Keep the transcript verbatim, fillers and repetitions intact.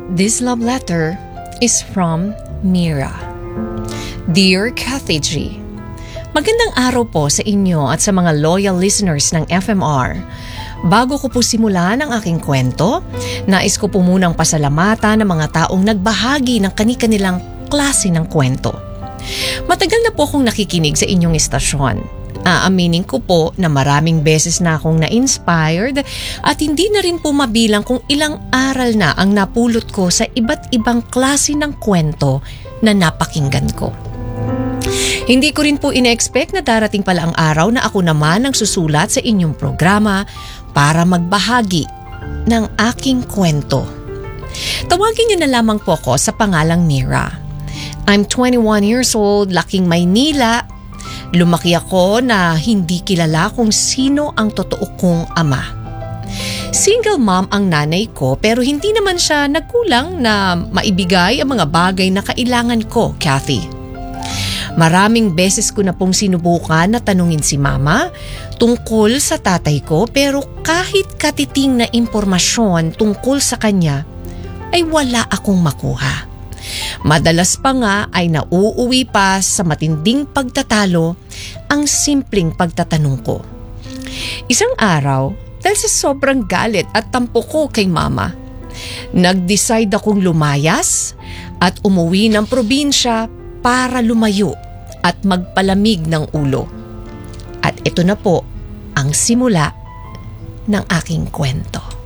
This love letter is from Mira. Dear Kathy G, magandang araw po sa inyo at sa mga loyal listeners ng F M R. Bago ko po simulan ang aking kwento, nais ko po munang pasalamatan ng mga taong nagbahagi ng kani-kanilang klase ng kwento. Matagal na po akong nakikinig sa inyong istasyon. Aaminin ko po na maraming beses na akong na-inspired at hindi na rin po mabilang kung ilang aral na ang napulot ko sa iba't ibang klase ng kwento na napakinggan ko. Hindi ko rin po ina-expect na darating pala ang araw na ako naman ang susulat sa inyong programa para magbahagi ng aking kwento. Tawagin niyo na lamang po ako sa pangalang Mira. I'm twenty-one years old, laking Maynila. Lumaki ako na hindi kilala kung sino ang totoo kong ama. Single mom ang nanay ko pero hindi naman siya nagkulang na maibigay ang mga bagay na kailangan ko, Kathy. Maraming beses ko na pong sinubukan na tanungin si mama tungkol sa tatay ko pero kahit katiting na impormasyon tungkol sa kanya ay wala akong makuha. Madalas pa nga ay nauuwi pa sa matinding pagtatalo ang simpleng pagtatanong ko. Isang araw, dahil sa sobrang galit at tampo ko kay mama, nag-decide akong lumayas at umuwi ng probinsya para lumayo at magpalamig ng ulo. At ito na po ang simula ng aking kwento.